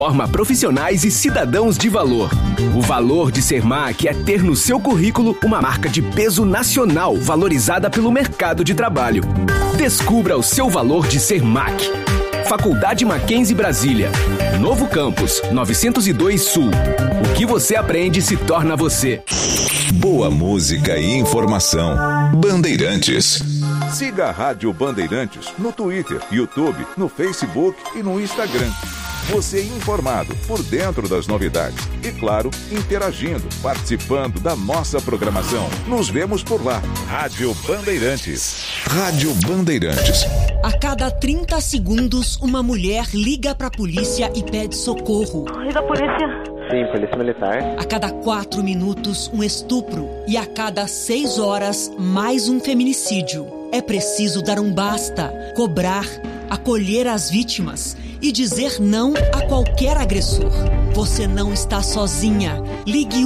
Forma profissionais e cidadãos de valor. O valor de ser MAC é ter no seu currículo uma marca de peso nacional valorizada pelo mercado de trabalho. Descubra o seu valor de ser MAC. Faculdade Mackenzie Brasília. Novo Campus, 902 Sul. O que você aprende se torna você. Boa música e informação. Bandeirantes. Siga a Rádio Bandeirantes no Twitter, YouTube, no Facebook e no Instagram. Você informado, por dentro das novidades. E, claro, interagindo, participando da nossa programação. Nos vemos por lá. Rádio Bandeirantes. Rádio Bandeirantes. A cada 30 segundos, uma mulher liga pra polícia e pede socorro. E da polícia? Sim, polícia militar. A cada 4 minutos, um estupro. E a cada 6 horas, mais um feminicídio. É preciso dar um basta, cobrar, acolher as vítimas e dizer não a qualquer agressor. Você não está sozinha. Ligue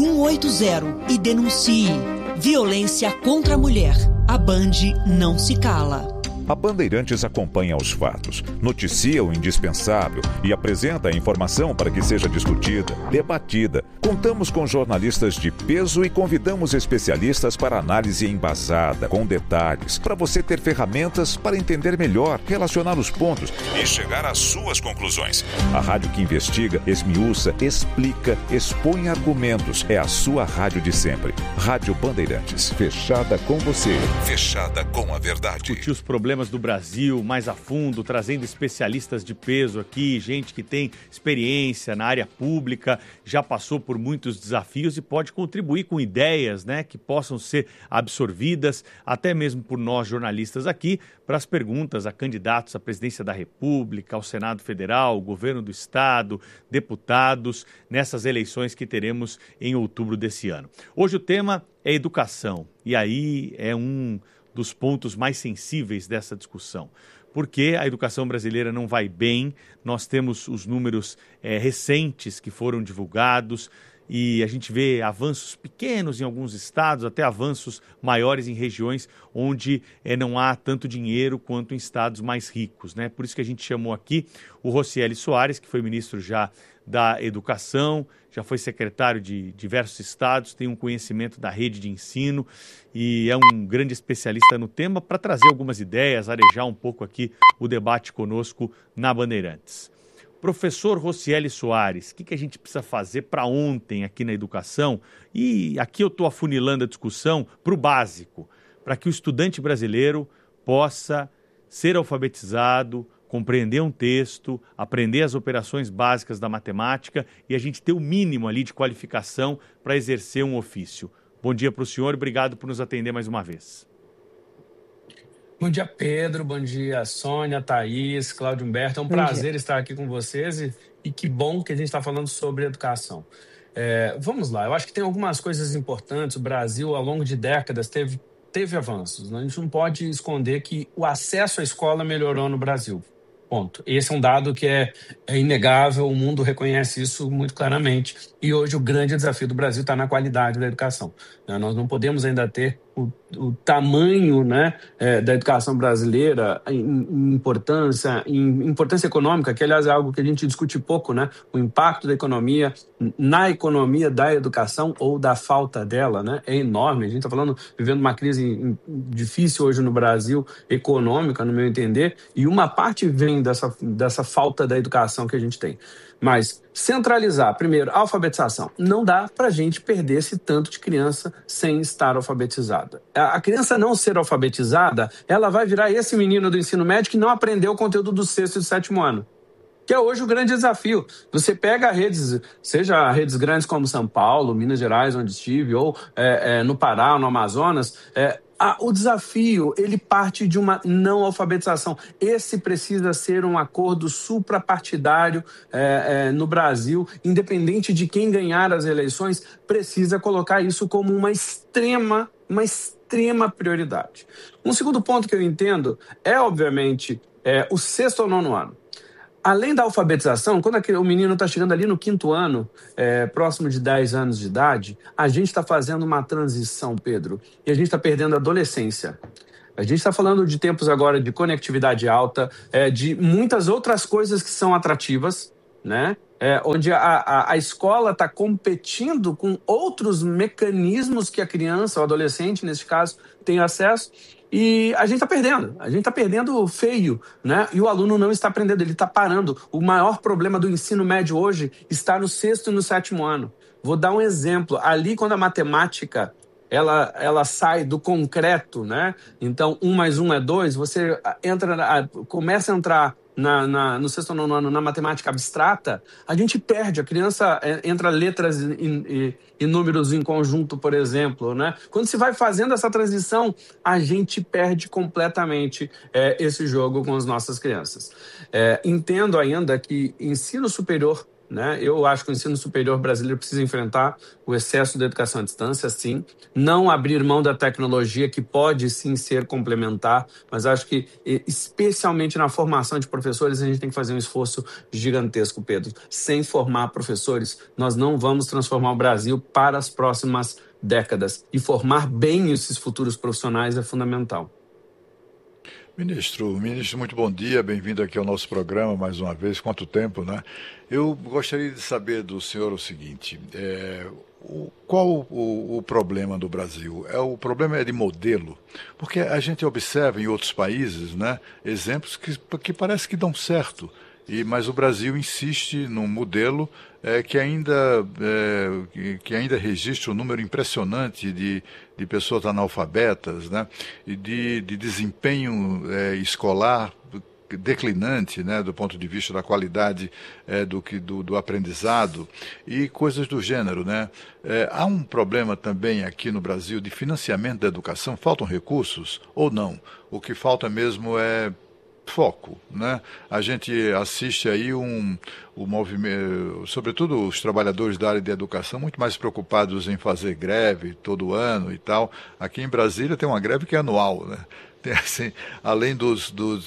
180 e denuncie. Violência contra a mulher. A Band não se cala. A Bandeirantes acompanha os fatos, noticia o indispensável e apresenta a informação para que seja discutida, debatida. Contamos com jornalistas de peso e convidamos especialistas para análise embasada, com detalhes, para você ter ferramentas para entender melhor, relacionar os pontos e chegar às suas conclusões. A rádio que investiga, esmiuça, explica, expõe argumentos. É a sua rádio de sempre. Rádio Bandeirantes, fechada com você, fechada com a verdade. Discutir os problemas do Brasil mais a fundo, trazendo especialistas de peso aqui, gente que tem experiência na área pública, já passou por muitos desafios e pode contribuir com ideias, né, que possam ser absorvidas, até mesmo por nós jornalistas aqui, para as perguntas a candidatos à presidência da República, ao Senado Federal, governo do Estado, deputados, nessas eleições que teremos em outubro desse ano. Hoje o tema é educação, e aí é um dos pontos mais sensíveis dessa discussão, porque a educação brasileira não vai bem. Nós temos os números recentes que foram divulgados e a gente vê avanços pequenos em alguns estados, até avanços maiores em regiões onde não há tanto dinheiro quanto em estados mais ricos, né? Por isso que a gente chamou aqui o Rocieli Soares, que foi ministro já da Educação, já foi secretário de diversos estados, tem um conhecimento da rede de ensino e é um grande especialista no tema para trazer algumas ideias, arejar um pouco aqui o debate conosco na Bandeirantes. Professor Rocieli Soares, o que a gente precisa fazer para ontem aqui na educação? E aqui eu estou afunilando a discussão para o básico, para que o estudante brasileiro possa ser alfabetizado, compreender um texto, aprender as operações básicas da matemática e a gente ter o mínimo ali de qualificação para exercer um ofício. Bom dia para o senhor e obrigado por nos atender mais uma vez. Bom dia, Pedro. Bom dia, Sônia, Thaís, Cláudio Humberto. É um prazer estar aqui com vocês e que bom que a gente está falando sobre educação. Vamos lá, eu acho que tem algumas coisas importantes. O Brasil, ao longo de décadas, teve avanços. A gente não pode esconder que o acesso à escola melhorou no Brasil. Ponto. Esse é um dado que é inegável, o mundo reconhece isso muito claramente. E hoje o grande desafio do Brasil está na qualidade da educação. Nós não podemos ainda ter o tamanho, né, da educação brasileira em importância econômica, que aliás é algo que a gente discute pouco, né? O impacto da economia na economia da educação ou da falta dela, né, é enorme. A gente está vivendo uma crise difícil hoje no Brasil, econômica, no meu entender, e uma parte vem dessa falta da educação que a gente tem. Mas centralizar, primeiro, a alfabetização. Não dá para a gente perder esse tanto de criança sem estar alfabetizada. A criança não ser alfabetizada, ela vai virar esse menino do ensino médio que não aprendeu o conteúdo do 6º e 7º ano. Que é hoje o grande desafio. Você pega redes, seja redes grandes como São Paulo, Minas Gerais, onde estive, ou no Pará, no Amazonas, o desafio, ele parte de uma não alfabetização. Esse precisa ser um acordo suprapartidário no Brasil, independente de quem ganhar as eleições, precisa colocar isso como uma extrema prioridade. Um segundo ponto que eu entendo é, obviamente, o 6º ou 9º ano. Além da alfabetização, quando o menino está chegando ali no 5º ano, próximo de 10 anos de idade, a gente está fazendo uma transição, Pedro, e a gente está perdendo a adolescência. A gente está falando de tempos agora de conectividade alta, de muitas outras coisas que são atrativas, né? onde a escola está competindo com outros mecanismos que a criança, o adolescente, nesse caso, tem acesso. E a gente está perdendo feio, né? E o aluno não está aprendendo, ele está parando. O maior problema do ensino médio hoje está no 6º e no 7º ano. Vou dar um exemplo. Ali, quando a matemática ela sai do concreto, né? Então, 1 mais 1 é 2, você começa a entrar no 6º ou 9º ano na matemática abstrata, a gente perde. A criança entra letras e números em conjunto, por exemplo, né? Quando se vai fazendo essa transição, a gente perde completamente esse jogo com as nossas crianças. Entendo ainda que ensino superior, né? Eu acho que o ensino superior brasileiro precisa enfrentar o excesso da educação à distância, sim. Não abrir mão da tecnologia, que pode sim ser complementar, mas acho que, especialmente na formação de professores, a gente tem que fazer um esforço gigantesco, Pedro. Sem formar professores, nós não vamos transformar o Brasil para as próximas décadas. E formar bem esses futuros profissionais é fundamental. Ministro, muito bom dia, bem-vindo aqui ao nosso programa mais uma vez. Quanto tempo, né? Eu gostaria de saber do senhor o seguinte, qual o problema do Brasil? O problema é de modelo, porque a gente observa em outros países, né, exemplos que parece que dão certo, mas o Brasil insiste num modelo que ainda registra um número impressionante de pessoas analfabetas, né, e de desempenho escolar declinante, né, do ponto de vista da qualidade do aprendizado e coisas do gênero, né? Há um problema também aqui no Brasil de financiamento da educação. Faltam recursos ou não? O que falta mesmo é foco, né? A gente assiste aí o movimento, sobretudo os trabalhadores da área de educação, muito mais preocupados em fazer greve todo ano e tal. Aqui em Brasília tem uma greve que é anual, né? Tem, assim, além do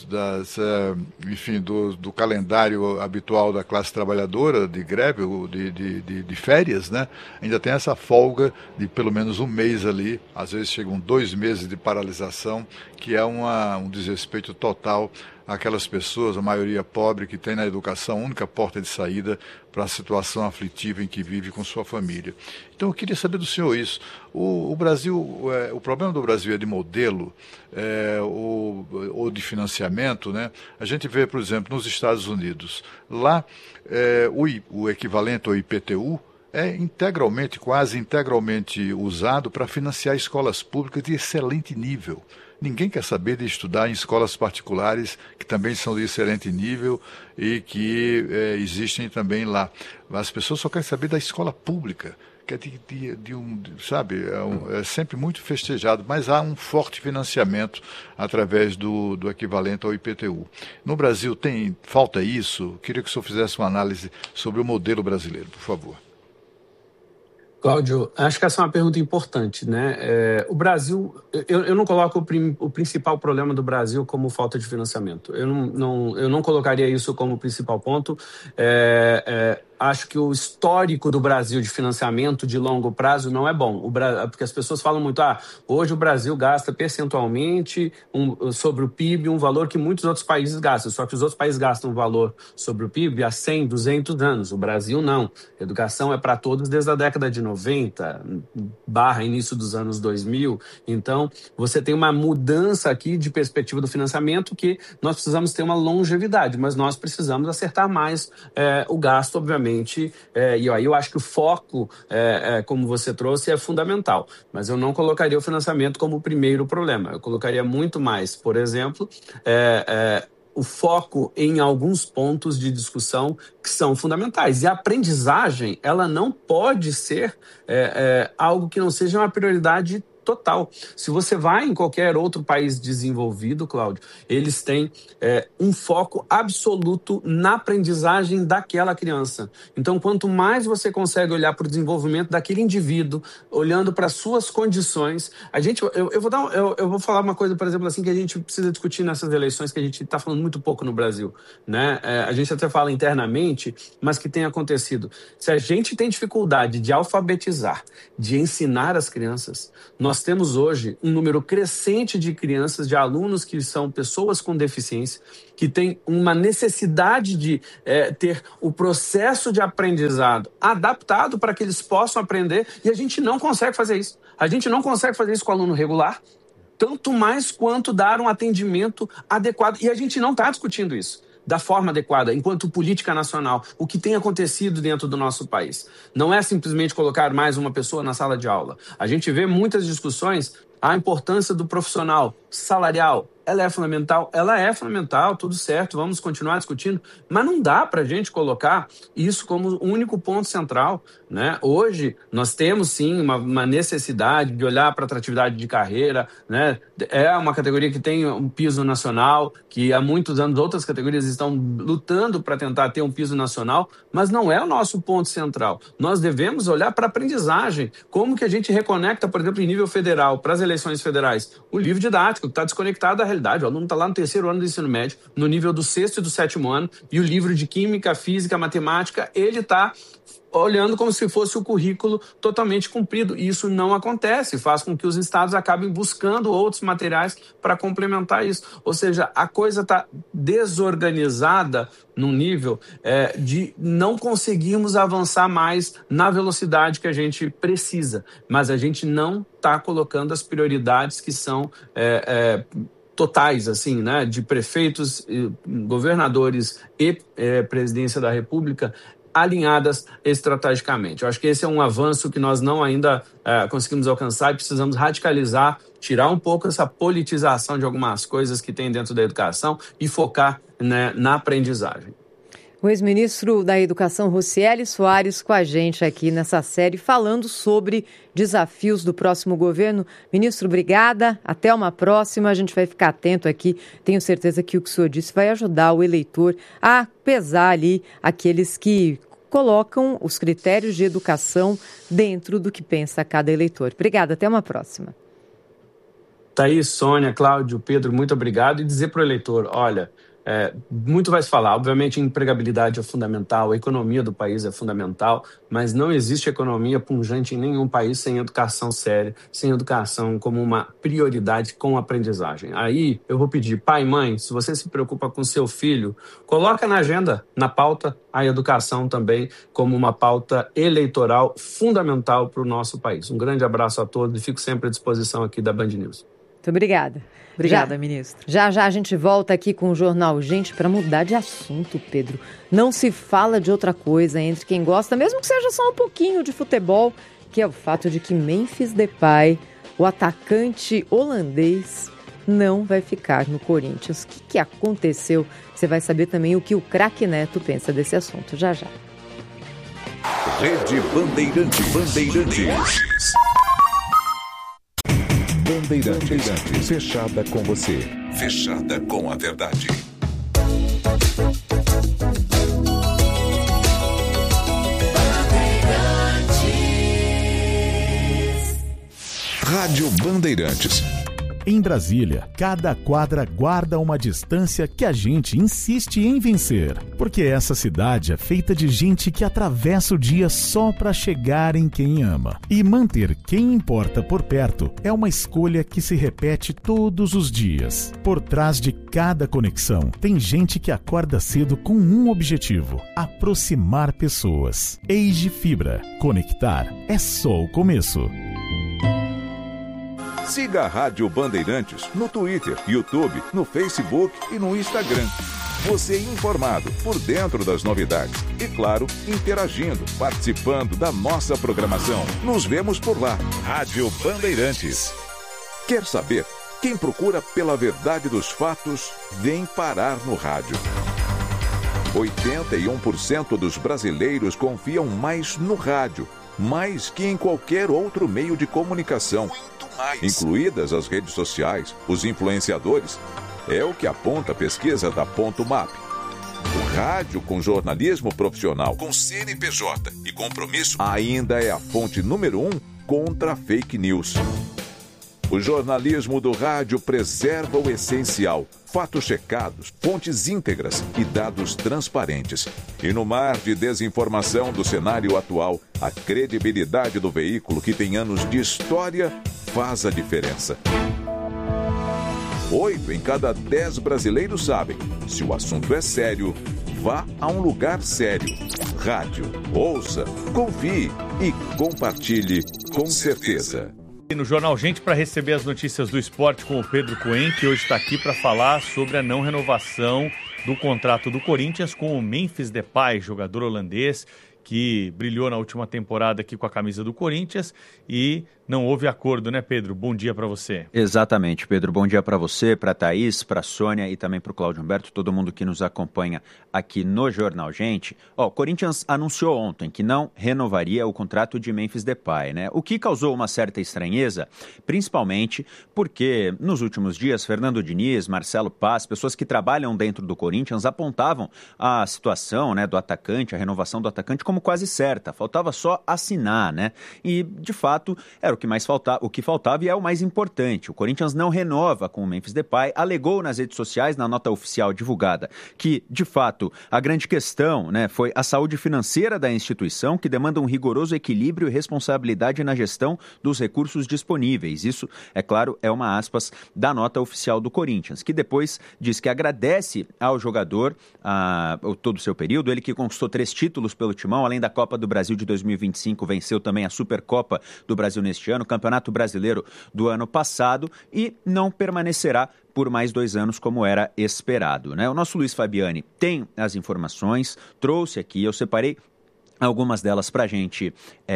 calendário habitual da classe trabalhadora de greve, de férias, né? Ainda tem essa folga de pelo menos um mês ali, às vezes chegam 2 meses de paralisação, que é um desrespeito total àquelas pessoas, a maioria pobre, que tem na educação a única porta de saída para a situação aflitiva em que vive com sua família. Então eu queria saber do senhor isso. O Brasil, o problema do Brasil é de modelo ou de financiamento, né? A gente vê, por exemplo, nos Estados Unidos, lá o equivalente ao IPTU é quase integralmente usado para financiar escolas públicas de excelente nível. Ninguém quer saber de estudar em escolas particulares que também são de excelente nível e que existem também lá. As pessoas só querem saber da escola pública, que é é sempre muito festejado, mas há um forte financiamento através do equivalente ao IPTU. No Brasil falta isso? Queria que o senhor fizesse uma análise sobre o modelo brasileiro, por favor. Cláudio, acho que essa é uma pergunta importante, né? O Brasil, eu não coloco o principal problema do Brasil como falta de financiamento. Eu não colocaria isso como o principal ponto. Acho que o histórico do Brasil de financiamento de longo prazo não é bom. Porque as pessoas falam muito, hoje o Brasil gasta percentualmente sobre o PIB um valor que muitos outros países gastam. Só que os outros países gastam um valor sobre o PIB há 100, 200 anos. O Brasil não. Educação é para todos desde a década de 90, início dos anos 2000. Então, você tem uma mudança aqui de perspectiva do financiamento que nós precisamos ter uma longevidade, mas nós precisamos acertar mais o gasto, obviamente. E aí eu acho que o foco, como você trouxe, é fundamental. Mas eu não colocaria o financiamento como o primeiro problema. Eu colocaria muito mais, por exemplo, o foco em alguns pontos de discussão que são fundamentais. E a aprendizagem, ela não pode ser algo que não seja uma prioridade total. Se você vai em qualquer outro país desenvolvido, Cláudio, eles têm um foco absoluto na aprendizagem daquela criança. Então, quanto mais você consegue olhar para o desenvolvimento daquele indivíduo, olhando para as suas condições, eu vou falar uma coisa, por exemplo, assim, que a gente precisa discutir nessas eleições, que a gente está falando muito pouco no Brasil, né? A gente até fala internamente, mas que tem acontecido. Se a gente tem dificuldade de alfabetizar, de ensinar as crianças, nós nós temos hoje um número crescente de crianças, de alunos que são pessoas com deficiência, que têm uma necessidade de ter o processo de aprendizado adaptado para que eles possam aprender, e a gente não consegue fazer isso. A gente não consegue fazer isso com o aluno regular, tanto mais quanto dar um atendimento adequado. E a gente não está discutindo isso da forma adequada, enquanto política nacional, o que tem acontecido dentro do nosso país. Não é simplesmente colocar mais uma pessoa na sala de aula. A gente vê muitas discussões, a importância do profissional salarial. Ela é fundamental, tudo certo, vamos continuar discutindo, mas não dá para a gente colocar isso como o único ponto central, né? Hoje, nós temos sim uma necessidade de olhar para a atratividade de carreira, né? É uma categoria que tem um piso nacional, que há muitos anos outras categorias estão lutando para tentar ter um piso nacional, mas não é o nosso ponto central. Nós devemos olhar para a aprendizagem, como que a gente reconecta, por exemplo, em nível federal, para as eleições federais, o livro didático, que está desconectado da realidade. O aluno está lá no 3º ano do ensino médio, no nível do 6º e do 7º ano, e o livro de química, física, matemática, ele está olhando como se fosse o currículo totalmente cumprido. E isso não acontece, faz com que os estados acabem buscando outros materiais para complementar isso. Ou seja, a coisa está desorganizada num nível de não conseguirmos avançar mais na velocidade que a gente precisa. Mas a gente não está colocando as prioridades que são totais, assim, né, de prefeitos, governadores e presidência da República alinhadas estrategicamente. Eu acho que esse é um avanço que nós não ainda conseguimos alcançar e precisamos radicalizar, tirar um pouco essa politização de algumas coisas que tem dentro da educação e focar, né, na aprendizagem. O ex-ministro da Educação, Rocieli Soares, com a gente aqui nessa série, falando sobre desafios do próximo governo. Ministro, obrigada. Até uma próxima. A gente vai ficar atento aqui. Tenho certeza que o que o senhor disse vai ajudar o eleitor a pesar ali aqueles que colocam os critérios de educação dentro do que pensa cada eleitor. Obrigada. Até uma próxima. Thaís, Sônia, Cláudio, Pedro, muito obrigado. E dizer para o eleitor, olha, muito vai se falar, obviamente a empregabilidade é fundamental, a economia do país é fundamental, mas não existe economia pujante em nenhum país sem educação séria, sem educação como uma prioridade com aprendizagem. Aí eu vou pedir, pai e mãe, se você se preocupa com seu filho, coloca na agenda, na pauta, a educação também como uma pauta eleitoral fundamental para o nosso país. Um grande abraço a todos e fico sempre à disposição aqui da Band News. Muito obrigada. Obrigada, ministro. Já a gente volta aqui com o Jornal Gente para mudar de assunto, Pedro. Não se fala de outra coisa entre quem gosta, mesmo que seja só um pouquinho de futebol, que é o fato de que Memphis Depay, o atacante holandês, não vai ficar no Corinthians. O que aconteceu? Você vai saber também o que o craque Neto pensa desse assunto. Já. Rede Bandeirantes. Bandeirantes. Fechada com você. Fechada com a verdade. Rádio Bandeirantes. Em Brasília, cada quadra guarda uma distância que a gente insiste em vencer. Porque essa cidade é feita de gente que atravessa o dia só para chegar em quem ama. E manter quem importa por perto é uma escolha que se repete todos os dias. Por trás de cada conexão, tem gente que acorda cedo com um objetivo: aproximar pessoas. Age Fibra. Conectar é só o começo. Siga a Rádio Bandeirantes no Twitter, YouTube, no Facebook e no Instagram. Você informado, por dentro das novidades e, claro, interagindo, participando da nossa programação. Nos vemos por lá. Rádio Bandeirantes. Quer saber? Quem procura pela verdade dos fatos, vem parar no rádio. 81% dos brasileiros confiam mais no rádio, mais que em qualquer outro meio de comunicação. Incluídas as redes sociais, os influenciadores. É o que aponta a pesquisa da Ponto Map. O rádio com jornalismo profissional, com CNPJ e compromisso, ainda é a fonte número 1 contra a fake news. O jornalismo do rádio preserva o essencial, fatos checados, fontes íntegras e dados transparentes. E no mar de desinformação do cenário atual, a credibilidade do veículo que tem anos de história faz a diferença. 8 em cada 10 brasileiros sabem, se o assunto é sério, vá a um lugar sério. Rádio, ouça, confie e compartilhe com certeza. No Jornal Gente, para receber as notícias do esporte com o Pedro Cohen, que hoje está aqui para falar sobre a não renovação do contrato do Corinthians com o Memphis Depay, jogador holandês que brilhou na última temporada aqui com a camisa do Corinthians e não houve acordo, né, Pedro? Bom dia para você. Exatamente, Pedro. Bom dia para você, para a Thaís, para a Sônia e também para o Cláudio Humberto, todo mundo que nos acompanha aqui no Jornal Gente. O Corinthians anunciou ontem que não renovaria o contrato de Memphis Depay, né? O que causou uma certa estranheza, principalmente porque nos últimos dias, Fernando Diniz, Marcelo Paz, pessoas que trabalham dentro do Corinthians apontavam a situação, né, do atacante, a renovação do atacante como quase certa. Faltava só assinar, né? E, de fato, era o que faltava e é o mais importante. O Corinthians não renova com o Memphis Depay, alegou nas redes sociais, na nota oficial divulgada, que, de fato, a grande questão, né, foi a saúde financeira da instituição, que demanda um rigoroso equilíbrio e responsabilidade na gestão dos recursos disponíveis. Isso, é claro, é uma aspas da nota oficial do Corinthians, que depois diz que agradece ao jogador todo o seu período, ele que conquistou 3 títulos pelo Timão, além da Copa do Brasil de 2025, venceu também a Supercopa do Brasil neste ano, Campeonato Brasileiro do ano passado e não permanecerá por mais 2 anos como era esperado, né? O nosso Luiz Fabiani tem as informações, trouxe aqui, eu separei algumas delas para a gente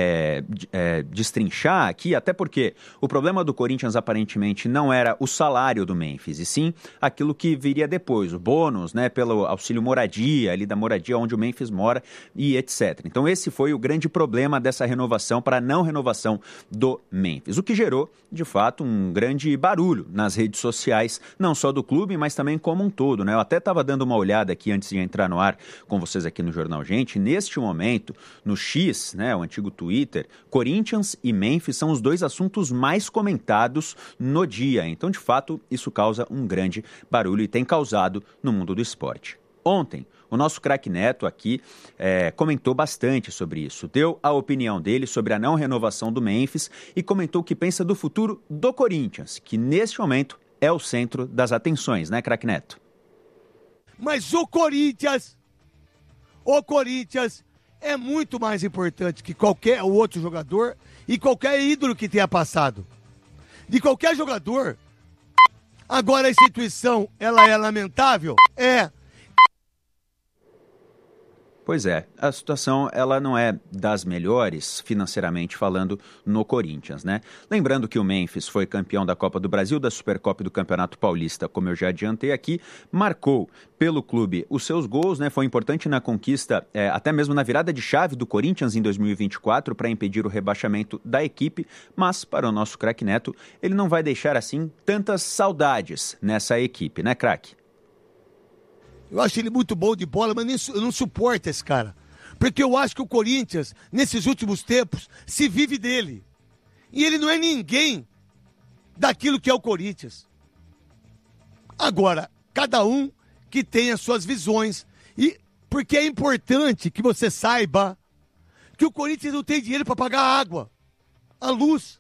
destrinchar aqui, até porque o problema do Corinthians aparentemente não era o salário do Memphis, e sim aquilo que viria depois, o bônus, né, pelo auxílio moradia, ali da moradia onde o Memphis mora e etc. Então esse foi o grande problema dessa renovação para a não renovação do Memphis, o que gerou, de fato, um grande barulho nas redes sociais, não só do clube, mas também como um todo, né? Eu até estava dando uma olhada aqui antes de entrar no ar com vocês aqui no Jornal Gente, neste momento, no X, né, o antigo Twitter, Corinthians e Memphis são os 2 assuntos mais comentados no dia. Então, de fato, isso causa um grande barulho e tem causado no mundo do esporte. Ontem, o nosso craque Neto aqui comentou bastante sobre isso. Deu a opinião dele sobre a não renovação do Memphis e comentou o que pensa do futuro do Corinthians, que neste momento é o centro das atenções, né, craque Neto? Mas o Corinthians é muito mais importante que qualquer outro jogador e qualquer ídolo que tenha passado. De qualquer jogador. Agora a instituição, ela é lamentável? É. Pois é, a situação ela não é das melhores financeiramente falando no Corinthians, né? Lembrando que o Memphis foi campeão da Copa do Brasil, da Supercopa e do Campeonato Paulista, como eu já adiantei aqui, marcou pelo clube os seus gols, né? Foi importante na conquista, até mesmo na virada de chave do Corinthians em 2024 para impedir o rebaixamento da equipe, mas para o nosso craque Neto, ele não vai deixar assim tantas saudades nessa equipe, né, craque? Eu acho ele muito bom de bola, mas eu não suporto esse cara. Porque eu acho que o Corinthians, nesses últimos tempos, se vive dele. E ele não é ninguém daquilo que é o Corinthians. Agora, cada um que tem as suas visões. E porque é importante que você saiba que o Corinthians não tem dinheiro para pagar a água, a luz.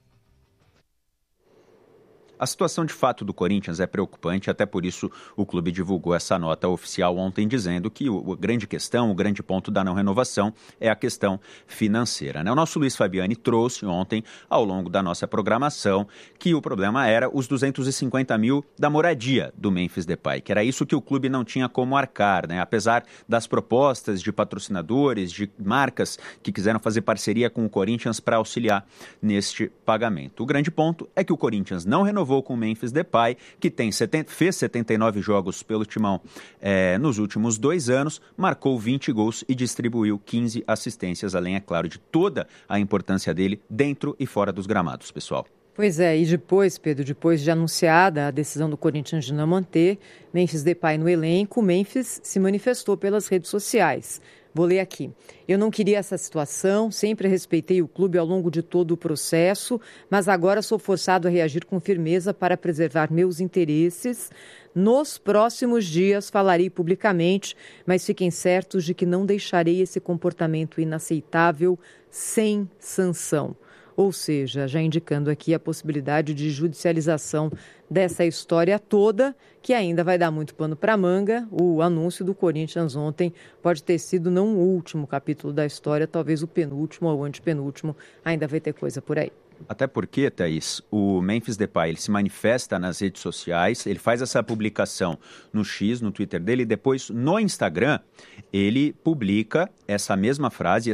A situação de fato do Corinthians é preocupante, até por isso o clube divulgou essa nota oficial ontem dizendo que a grande questão, o grande ponto da não renovação é a questão financeira, né? O nosso Luiz Fabiani trouxe ontem, ao longo da nossa programação, que o problema era os 250 mil da moradia do Memphis Depay, que era isso que o clube não tinha como arcar, né? Apesar das propostas de patrocinadores, de marcas que quiseram fazer parceria com o Corinthians para auxiliar neste pagamento. O grande ponto é que o Corinthians não renovou com o Memphis Depay, que fez 79 jogos pelo Timão nos últimos 2 anos, marcou 20 gols e distribuiu 15 assistências, além, é claro, de toda a importância dele dentro e fora dos gramados, pessoal. Pois é, e depois, Pedro, depois de anunciada a decisão do Corinthians de não manter Memphis Depay no elenco, o Memphis se manifestou pelas redes sociais. Vou ler aqui. Eu não queria essa situação, sempre respeitei o clube ao longo de todo o processo, mas agora sou forçado a reagir com firmeza para preservar meus interesses. Nos próximos dias falarei publicamente, mas fiquem certos de que não deixarei esse comportamento inaceitável sem sanção. Ou seja, já indicando aqui a possibilidade de judicialização dessa história toda, que ainda vai dar muito pano para manga. O anúncio do Corinthians ontem pode ter sido não o último capítulo da história, talvez o penúltimo ou antepenúltimo, ainda vai ter coisa por aí. Até porque, Thaís, o Memphis Depay, ele se manifesta nas redes sociais, ele faz essa publicação no X, no Twitter dele, e depois no Instagram ele publica essa mesma frase,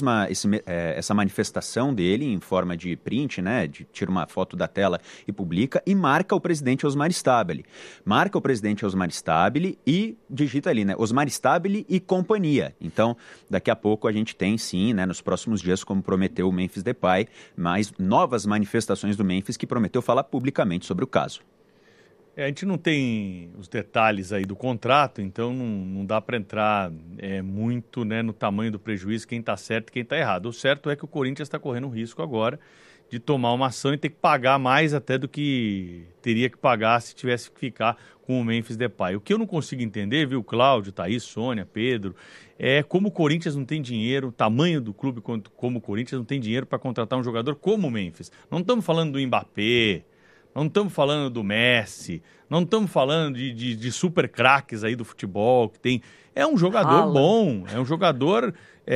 essa manifestação dele em forma de print, né, tira uma foto da tela e publica, e marca o presidente Osmar Stabile. Marca o presidente Osmar Stabile e digita ali, né, Osmar Stabile e companhia. Então, daqui a pouco a gente tem sim, né, nos próximos dias, como prometeu o Memphis Depay, mais novas manifestações do Memphis, que prometeu falar publicamente sobre o caso. A gente não tem os detalhes aí do contrato, então não dá para entrar muito, né, no tamanho do prejuízo, quem está certo e quem está errado. O certo é que o Corinthians está correndo um risco agora de tomar uma ação e ter que pagar mais até do que teria que pagar se tivesse que ficar com o Memphis Depay. O que eu não consigo entender, viu, Cláudio, Thaís, Sônia, Pedro, é como o Corinthians não tem dinheiro, o tamanho do clube como o Corinthians não tem dinheiro para contratar um jogador como o Memphis. Não estamos falando do Mbappé, não estamos falando do Messi, não estamos falando de super craques aí do futebol que tem. É um jogador bom, é um jogador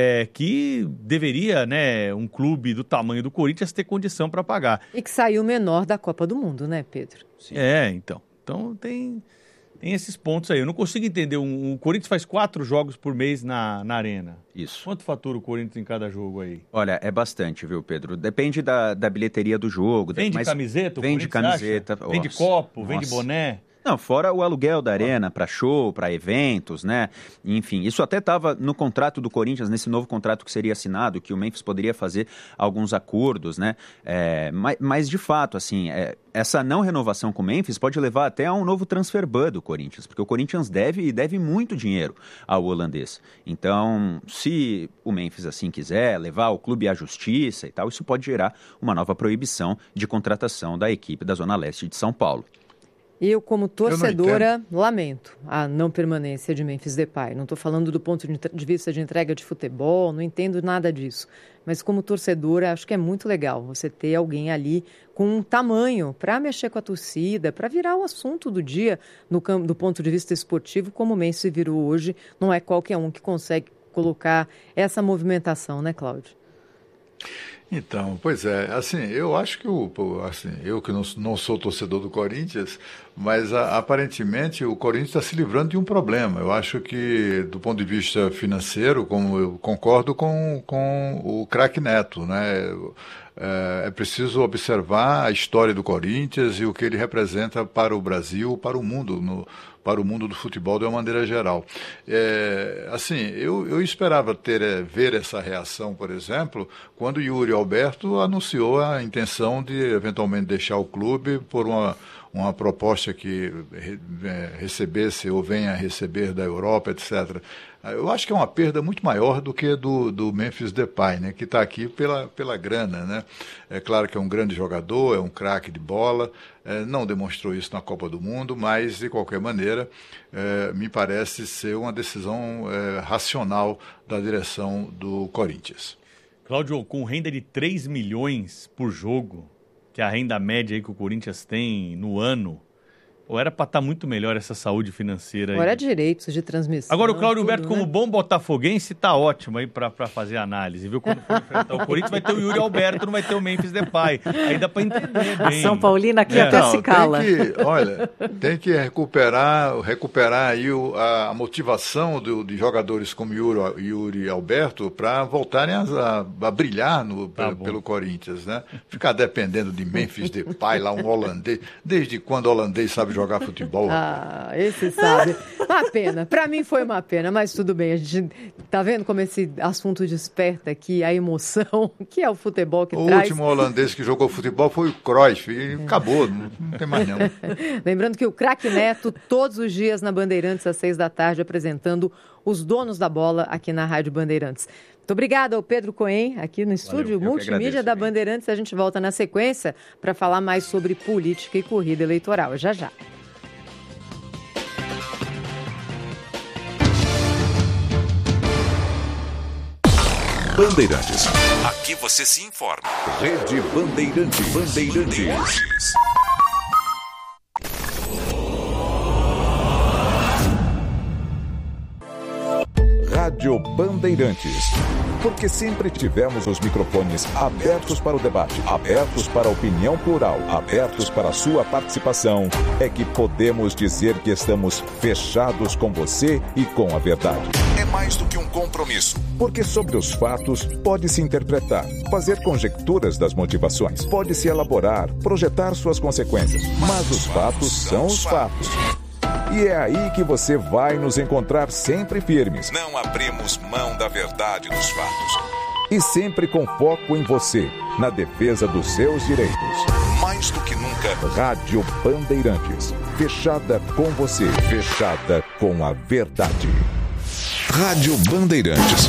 que deveria, né, um clube do tamanho do Corinthians ter condição para pagar. E que saiu menor da Copa do Mundo, né, Pedro? Sim. Então tem esses pontos aí. Eu não consigo entender. O Corinthians faz 4 jogos por mês na Arena. Isso. Quanto fatura o Corinthians em cada jogo aí? Olha, é bastante, viu, Pedro? Depende da bilheteria do jogo. Vende camiseta? Vende camiseta. Vende copo? Vende boné? Não, fora o aluguel da arena para show, para eventos, né? Enfim, isso até estava no contrato do Corinthians, nesse novo contrato que seria assinado, que o Memphis poderia fazer alguns acordos, né? Mas de fato, assim, essa não renovação com o Memphis pode levar até a um novo transfer ban do Corinthians, porque o Corinthians deve muito dinheiro ao holandês. Então, se o Memphis assim quiser levar o clube à justiça e tal, isso pode gerar uma nova proibição de contratação da equipe da Zona Leste de São Paulo. Eu, como torcedora, lamento a não permanência de Memphis Depay. Não estou falando do ponto de vista de entrega de futebol, não entendo nada disso. Mas como torcedora, acho que é muito legal você ter alguém ali com um tamanho para mexer com a torcida, para virar o assunto do dia do ponto de vista esportivo, como o Memphis virou hoje. Não é qualquer um que consegue colocar essa movimentação, né, Cláudio? Então, pois é, assim, eu acho que eu que não sou torcedor do Corinthians, mas aparentemente o Corinthians está se livrando de um problema. Eu acho que, do ponto de vista financeiro, como eu concordo com o craque Neto, né? É preciso observar a história do Corinthians e o que ele representa para o Brasil, para o mundo, para o mundo do futebol de uma maneira geral. Assim, eu esperava ver essa reação, por exemplo, quando Yuri Alberto anunciou a intenção de eventualmente deixar o clube por uma proposta que recebesse ou venha a receber da Europa, etc. Eu acho que é uma perda muito maior do que do Memphis Depay, né, que está aqui pela grana, né? É claro que é um grande jogador, é um craque de bola, não demonstrou isso na Copa do Mundo, mas, de qualquer maneira, me parece ser uma decisão racional da direção do Corinthians. Cláudio, com renda de 3 milhões por jogo, que é a renda média aí que o Corinthians tem no ano, ou era para estar muito melhor essa saúde financeira aí? Agora direitos de transmissão. Agora o Cláudio Humberto, como bom botafoguense, tá ótimo aí para fazer análise, viu? Quando for enfrentar o Corinthians, vai ter o Yuri Alberto, não vai ter o Memphis Depay. Aí dá para entender bem. São Paulino aqui até se cala. Tem que recuperar aí a motivação de jogadores como Yuri Alberto para voltarem a brilhar pelo Corinthians, né? Ficar dependendo de Memphis Depay, lá um holandês. Desde quando o holandês sabe jogar futebol. Esse sabe. Uma pena. Para mim foi uma pena, mas tudo bem. A gente tá vendo como esse assunto desperta aqui a emoção, que é o futebol que o traz. O último holandês que jogou futebol foi o Cruyff e acabou, não tem mais não. Lembrando que o craque Neto, todos os dias na Bandeirantes, às 6h, apresentando os donos da bola aqui na Rádio Bandeirantes. Muito obrigada ao Pedro Cohen, aqui no estúdio multimídia da Bandeirantes. A gente volta na sequência para falar mais sobre política e corrida eleitoral. Já, já. Bandeirantes. Aqui você se informa. Rede Bandeirantes. Rádio Bandeirantes. Porque sempre tivemos os microfones abertos para o debate, abertos para a opinião plural, abertos para a sua participação, é que podemos dizer que estamos fechados com você e com a verdade. É mais do que um compromisso. Porque sobre os fatos pode-se interpretar, fazer conjecturas das motivações, pode-se elaborar, projetar suas consequências, mas os fatos são os fatos. E é aí que você vai nos encontrar sempre firmes. Não abrimos mão da verdade dos fatos. E sempre com foco em você, na defesa dos seus direitos. Mais do que nunca. Rádio Bandeirantes. Fechada com você, fechada com a verdade. Rádio Bandeirantes.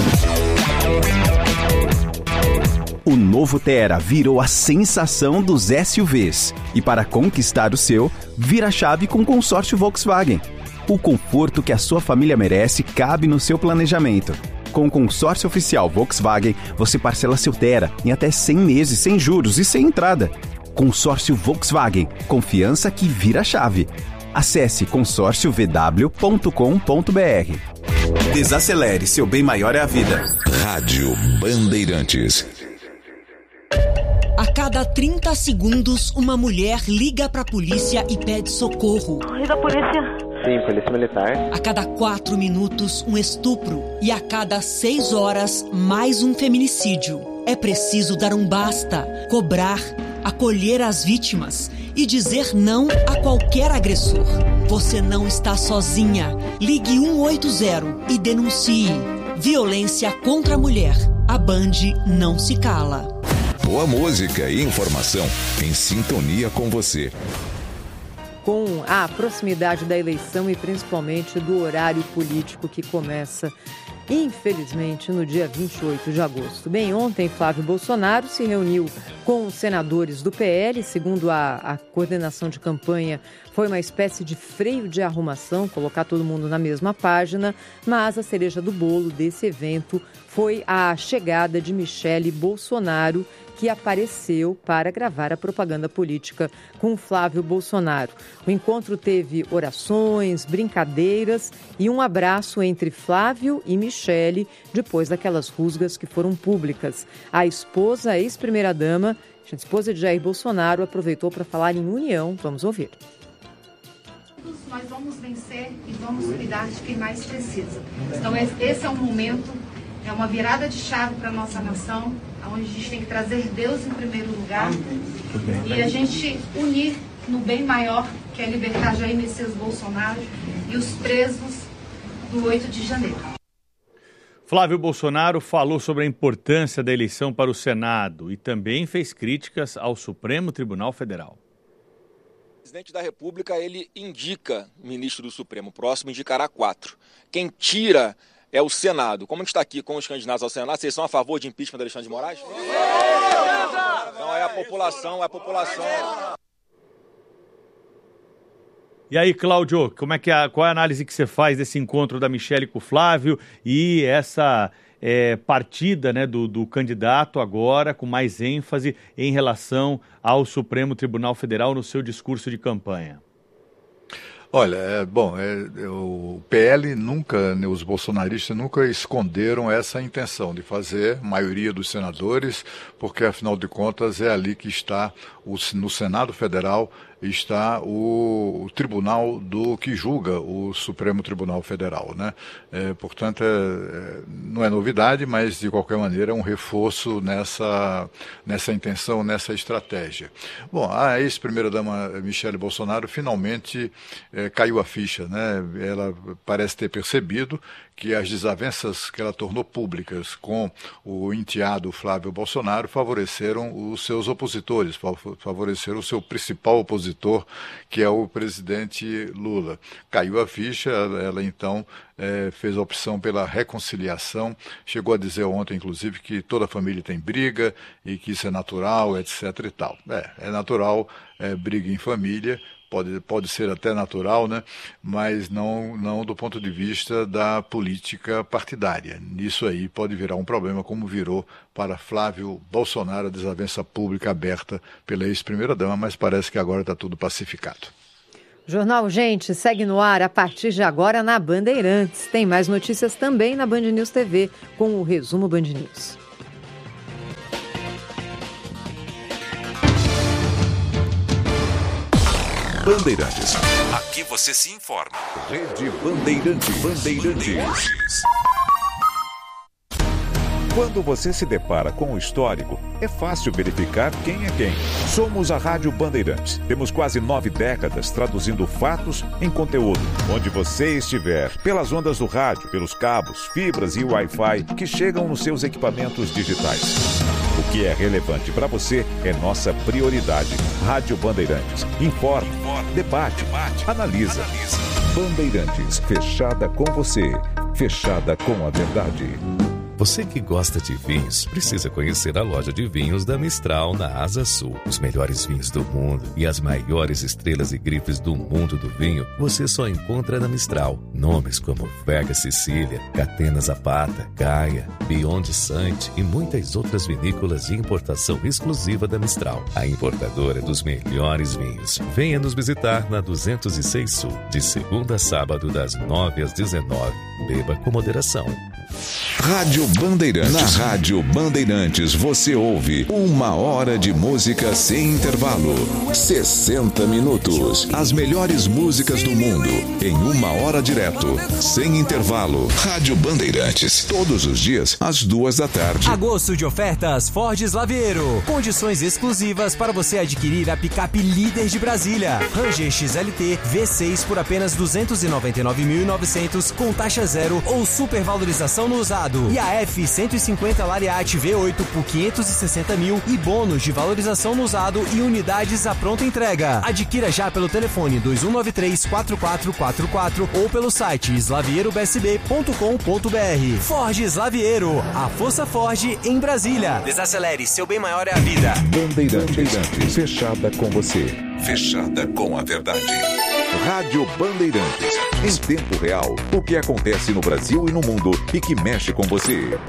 O novo Tera virou a sensação dos SUVs. E para conquistar o seu, vira a chave com o consórcio Volkswagen. O conforto que a sua família merece cabe no seu planejamento. Com o consórcio oficial Volkswagen, você parcela seu Tera em até 100 meses sem juros e sem entrada. Consórcio Volkswagen. Confiança que vira a chave. Acesse consórciovw.com.br. Desacelere, seu bem maior é a vida. Rádio Bandeirantes. A cada 30 segundos, uma mulher liga para a polícia e pede socorro. E da polícia? Sim, polícia militar. A cada 4 minutos, um estupro. E a cada 6 horas, mais um feminicídio. É preciso dar um basta, cobrar, acolher as vítimas e dizer não a qualquer agressor. Você não está sozinha. Ligue 180 e denuncie. Violência contra a mulher. A Band não se cala. Boa música e informação em sintonia com você. Com a proximidade da eleição e principalmente do horário político que começa, infelizmente, no dia 28 de agosto. Bem, ontem Flávio Bolsonaro se reuniu com os senadores do PL, segundo a coordenação de campanha, foi uma espécie de freio de arrumação, colocar todo mundo na mesma página, mas a cereja do bolo desse evento foi a chegada de Michele Bolsonaro, que apareceu para gravar a propaganda política com Flávio Bolsonaro. O encontro teve orações, brincadeiras e um abraço entre Flávio e Michele, depois daquelas rusgas que foram públicas. A esposa, a ex-primeira-dama, a esposa de Jair Bolsonaro, aproveitou para falar em união. Vamos ouvir. Nós vamos vencer e vamos cuidar de quem mais precisa. Então esse é um momento, é uma virada de chave para a nossa nação, onde a gente tem que trazer Deus em primeiro lugar e a gente unir no bem maior, que é libertar Jair Messias Bolsonaro e os presos do 8 de janeiro. Flávio Bolsonaro falou sobre a importância da eleição para o Senado e também fez críticas ao Supremo Tribunal Federal. O presidente da República, ele indica ministro do Supremo, o próximo indicará 4. Quem tira é o Senado. Como a gente está aqui com os candidatos ao Senado, vocês são a favor de impeachment do Alexandre de Moraes? Não, é a população, E aí, Cláudio, qual é a análise que você faz desse encontro da Michele com o Flávio e essa partida, né, do candidato agora com mais ênfase em relação ao Supremo Tribunal Federal no seu discurso de campanha? Olha, o PL nunca, os bolsonaristas nunca esconderam essa intenção de fazer maioria dos senadores, porque afinal de contas é ali que está, no Senado Federal, está o tribunal que julga o Supremo Tribunal Federal, né? Portanto, não é novidade, mas de qualquer maneira é um reforço nessa intenção, nessa estratégia. Bom, a ex-primeira-dama Michele Bolsonaro finalmente caiu a ficha, né? Ela parece ter percebido que as desavenças que ela tornou públicas com o enteado Flávio Bolsonaro favoreceram os seus opositores, favoreceram o seu principal opositor, que é o presidente Lula. Caiu a ficha, ela então fez a opção pela reconciliação, chegou a dizer ontem, inclusive, que toda família tem briga e que isso é natural, etc. e tal. É natural, briga em família, pode ser até natural, né? Mas não do ponto de vista da política partidária. Nisso aí pode virar um problema, como virou para Flávio Bolsonaro, a desavença pública aberta pela ex-primeira-dama, mas parece que agora está tudo pacificado. Jornal Gente segue no ar a partir de agora na Bandeirantes. Tem mais notícias também na Band News TV, com o Resumo Band News. Bandeirantes. Aqui você se informa. Rede Bandeirantes. Quando você se depara com o histórico, é fácil verificar quem é quem. Somos a Rádio Bandeirantes. Temos quase 9 décadas traduzindo fatos em conteúdo. Onde você estiver, pelas ondas do rádio, pelos cabos, fibras e Wi-Fi que chegam nos seus equipamentos digitais. O que é relevante para você é nossa prioridade. Rádio Bandeirantes. Informa, debate, analisa. Bandeirantes, fechada com você, fechada com a verdade. Você que gosta de vinhos, precisa conhecer a loja de vinhos da Mistral na Asa Sul. Os melhores vinhos do mundo e as maiores estrelas e grifes do mundo do vinho, você só encontra na Mistral. Nomes como Vega Sicília, Catena Zapata, Gaia, Beyond Sante e muitas outras vinícolas de importação exclusiva da Mistral. A importadora dos melhores vinhos. Venha nos visitar na 206 Sul, de segunda a sábado, das 9 às 19. Beba com moderação. Rádio Bandeirantes. Na Rádio Bandeirantes você ouve 1 hora de música sem intervalo. 60 minutos. As melhores músicas do mundo em 1 hora direto, sem intervalo. Rádio Bandeirantes. Todos os dias, às 2 da tarde. Agosto de ofertas Ford Slaviero. Condições exclusivas para você adquirir a picape líder de Brasília. Ranger XLT V6 por apenas R$ 299.900 com taxa zero ou supervalorização no usado. E a F-150 Lariat V8 por R$560 mil e bônus de valorização no usado e unidades à pronta entrega. Adquira já pelo telefone 2193-4444 ou pelo site slavierobsb.com.br. Ford Slaviero, a força Ford em Brasília. Desacelere, seu bem maior é a vida. Bandeirantes, fechada com você, fechada com a verdade. Rádio Bandeirantes. Em tempo real, o que acontece no Brasil e no mundo e que mexe com você.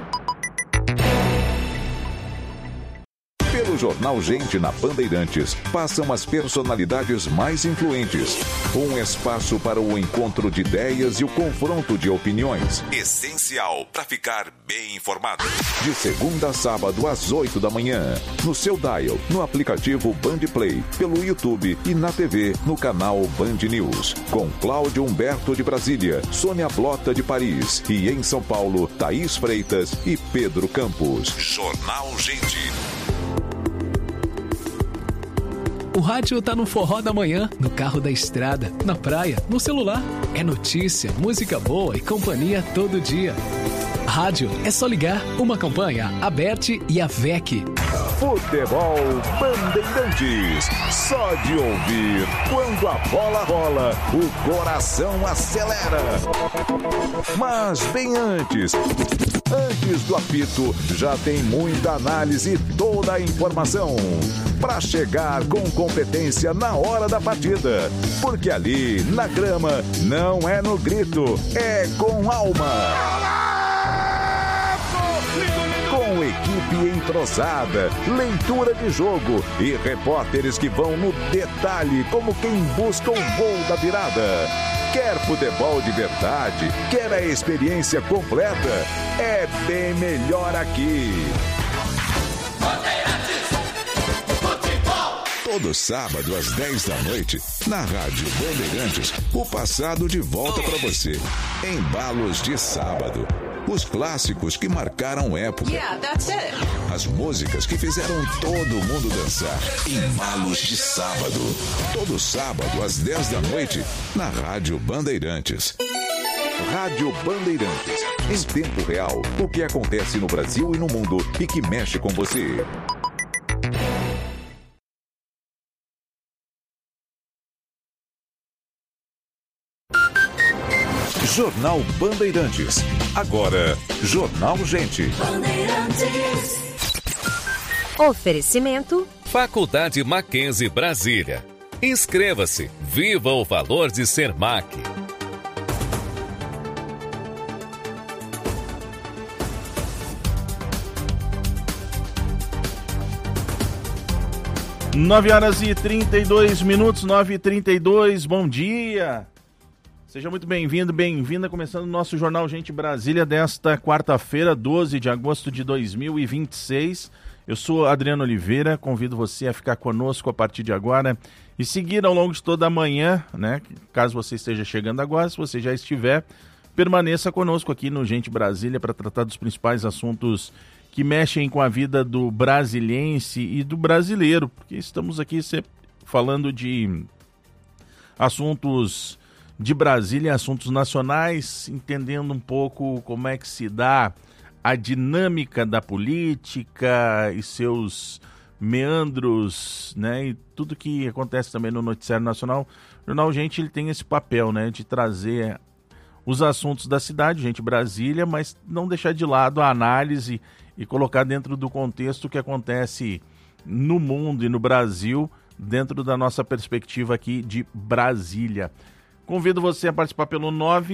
Pelo Jornal Gente na Bandeirantes, passam as personalidades mais influentes. Um espaço para o encontro de ideias e o confronto de opiniões. Essencial para ficar bem informado. De segunda a sábado, às 8 da manhã. No seu dial, no aplicativo Band Play, pelo YouTube e na TV, no canal Band News. Com Cláudio Humberto de Brasília, Sônia Blota de Paris e em São Paulo, Thaís Freitas e Pedro Campos. Jornal Gente. O rádio tá no forró da manhã, no carro da estrada, na praia, no celular. É notícia, música boa e companhia todo dia. Rádio é só ligar, uma campanha, a Bert e a VEC. Futebol Bandeirantes. Só de ouvir, quando a bola rola, o coração acelera. Mas bem antes do apito, já tem muita análise e toda a informação para chegar com competência na hora da partida. Porque ali, na grama, não é no grito, é com alma. Com equipe entrosada, leitura de jogo e repórteres que vão no detalhe como quem busca o gol da virada. Quer futebol de verdade? Quer a experiência completa? É bem melhor aqui. Todo sábado às 10 da noite, na Rádio Bandeirantes, o passado de volta para você. Embalos de sábado. Os clássicos que marcaram época. As músicas que fizeram todo mundo dançar. Embalos de sábado. Todo sábado às 10 da noite, na Rádio Bandeirantes. Rádio Bandeirantes. Em tempo real, o que acontece no Brasil e no mundo e que mexe com você. Jornal Bandeirantes. Agora, Jornal Gente. Oferecimento Faculdade Mackenzie Brasília. Inscreva-se. Viva o valor de ser MAC. Nove horas e 32 minutos, 9h32, bom dia. Seja muito bem-vindo, bem-vinda, começando o nosso Jornal Gente Brasília desta quarta-feira, 12 de agosto de 2026. Eu sou Adriano Oliveira, convido você a ficar conosco a partir de agora e seguir ao longo de toda a manhã, né? Caso você esteja chegando agora, se você já estiver, permaneça conosco aqui no Gente Brasília para tratar dos principais assuntos que mexem com a vida do brasiliense e do brasileiro, porque estamos aqui sempre falando de assuntos de Brasília, assuntos nacionais, entendendo um pouco como é que se dá a dinâmica da política e seus meandros, né, e tudo que acontece também no noticiário nacional. O Jornal Gente, ele tem esse papel, né, de trazer os assuntos da cidade, Gente Brasília, mas não deixar de lado a análise e colocar dentro do contexto o que acontece no mundo e no Brasil, dentro da nossa perspectiva aqui de Brasília. Convido você a participar pelo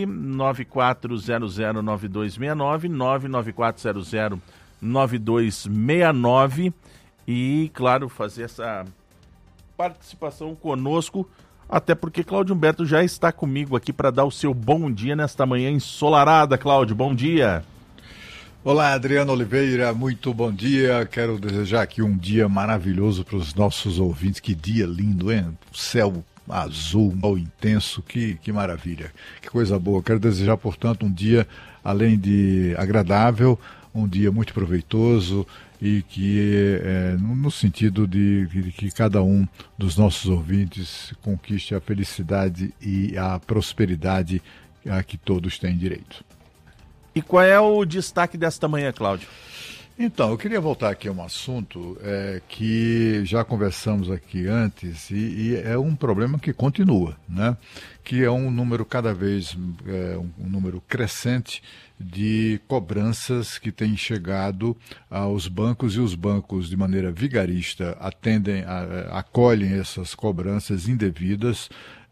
994009269, 994009269 e, claro, fazer essa participação conosco, até porque Cláudio Humberto já está comigo aqui para dar o seu bom dia nesta manhã ensolarada. Cláudio, bom dia. Olá, Adriano Oliveira, muito bom dia. Quero desejar aqui um dia maravilhoso para os nossos ouvintes. Que dia lindo, hein? O céu azul, mal intenso, que maravilha, que coisa boa. Quero desejar, portanto, um dia, além de agradável, um dia muito proveitoso e que, no sentido de que cada um dos nossos ouvintes conquiste a felicidade e a prosperidade a que todos têm direito. E qual é o destaque desta manhã, Cláudio? Então, eu queria voltar aqui a um assunto que já conversamos aqui antes e é um problema que continua, né? Que é um número cada vez, um número crescente de cobranças que têm chegado aos bancos e os bancos, de maneira vigarista, acolhem essas cobranças indevidas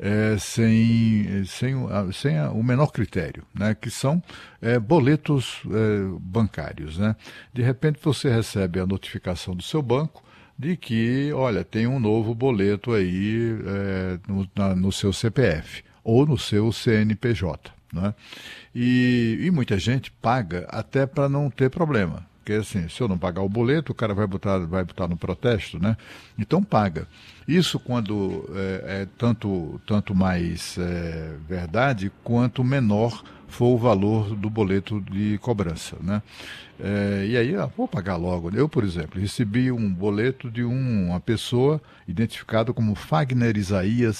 sem o menor critério, né? Que são boletos bancários, né? De repente você recebe a notificação do seu banco de que, olha, tem um novo boleto aí no seu CPF ou no seu CNPJ, né? E muita gente paga até para não ter problema. Porque assim, se eu não pagar o boleto, o cara vai botar no protesto, né? Então paga. Isso quando é tanto mais verdade quanto menor for o valor do boleto de cobrança, né? E aí, vou pagar logo. Eu, por exemplo, recebi um boleto de uma pessoa identificada como Fagner Isaías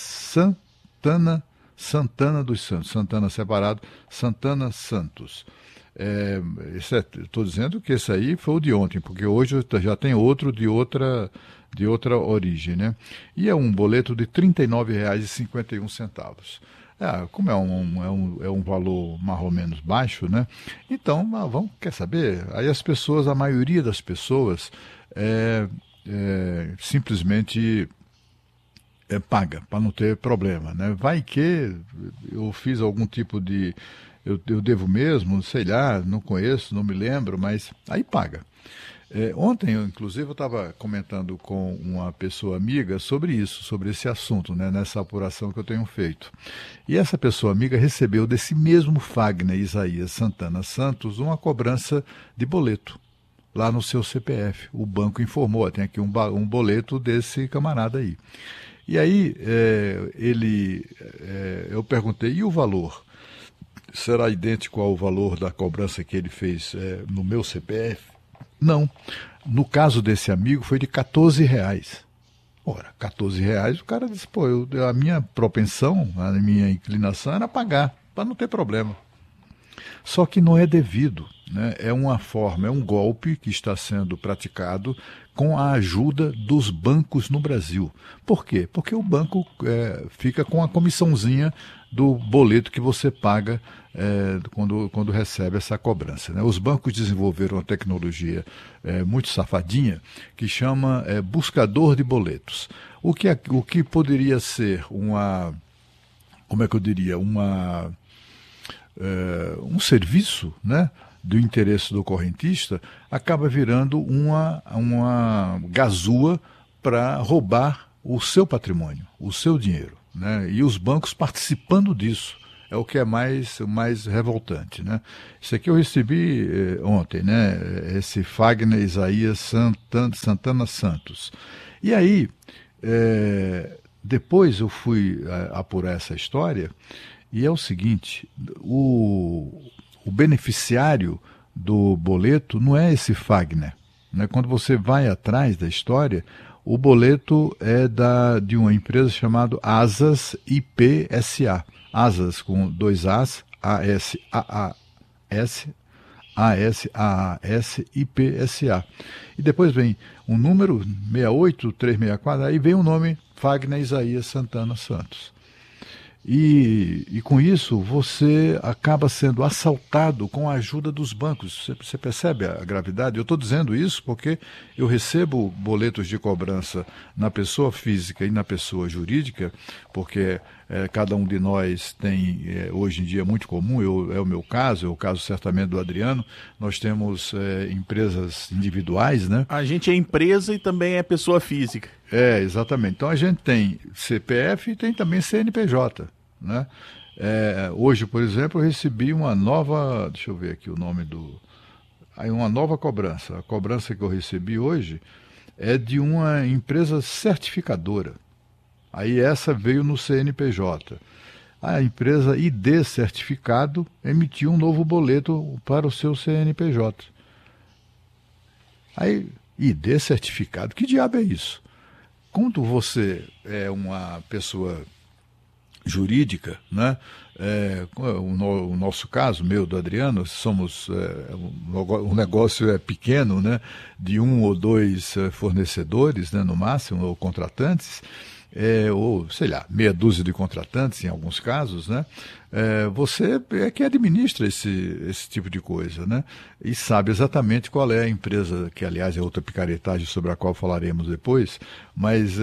Santana dos Santos, Santana separado, Santana Santos. Estou dizendo que esse aí foi o de ontem, porque hoje já tem outro de outra origem, né? E é um boleto de R$ 39,51. Como é um valor mais ou menos baixo, né? Então, quer saber? Aí a maioria das pessoas simplesmente paga, para não ter problema, né? Vai que eu fiz algum tipo de... Eu devo mesmo, sei lá, não conheço, não me lembro, mas aí paga. Ontem, inclusive, eu estava comentando com uma pessoa amiga sobre isso, sobre esse assunto, né, nessa apuração que eu tenho feito. E essa pessoa amiga recebeu desse mesmo Fagner Isaías Santana Santos uma cobrança de boleto. lá no seu CPF. O banco informou, tem aqui um boleto desse camarada aí. E aí eu perguntei, e o valor? Será idêntico ao valor da cobrança que ele fez no meu CPF? Não. No caso desse amigo foi de R$14. Ora, R$14, o cara disse, a minha propensão, a minha inclinação era pagar, para não ter problema. Só que não é devido, né? É uma forma, é um golpe que está sendo praticado com a ajuda dos bancos no Brasil. Por quê? Porque o banco fica com a comissãozinha do boleto que você paga quando recebe essa cobrança, né? Os bancos desenvolveram uma tecnologia muito safadinha que chama buscador de boletos. O que poderia ser uma, como é que eu diria, um serviço, né, do interesse do correntista, acaba virando uma gazua para roubar o seu patrimônio, o seu dinheiro, né? E os bancos participando disso é o que é mais revoltante, né? Isso aqui eu recebi ontem, né? Esse Fagner Isaías Santana Santos. E aí, depois eu fui apurar essa história. E é o seguinte, o beneficiário do boleto não é esse Fagner, né? Quando você vai atrás da história, o boleto é de uma empresa chamada Asas IP SA. Asas com 2 As, ASAAS, ASAAS IP SA. E depois vem um número 68364, aí vem o nome Fagner Isaías Santana Santos. E com isso você acaba sendo assaltado com a ajuda dos bancos. Você percebe a gravidade? Eu estou dizendo isso porque eu recebo boletos de cobrança na pessoa física e na pessoa jurídica, porque cada um de nós tem, hoje em dia, muito comum, é o meu caso, é o caso certamente do Adriano, nós temos empresas individuais, né? A gente é empresa e também é pessoa física. Exatamente. Então a gente tem CPF e tem também CNPJ, né? Hoje, por exemplo, eu recebi uma nova, deixa eu ver aqui o nome uma nova cobrança. A cobrança que eu recebi hoje é de uma empresa certificadora. Aí essa veio no CNPJ. A empresa ID Certificado emitiu um novo boleto para o seu CNPJ. Aí, ID Certificado, que diabo é isso? Quando você é uma pessoa jurídica, né? O nosso caso, meu, do Adriano, somos o negócio é pequeno, né? De 1 ou 2 fornecedores, né? No máximo, ou contratantes, ou sei lá, meia dúzia de contratantes em alguns casos, né? Você é que administra esse tipo de coisa, né? E sabe exatamente qual é a empresa, que aliás é outra picaretagem sobre a qual falaremos depois, mas